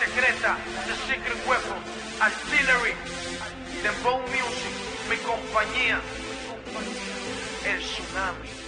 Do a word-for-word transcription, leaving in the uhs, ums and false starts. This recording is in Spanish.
secreta, The Secret Weapon, Artillery, Dembow Music, mi compañía, el tsunami.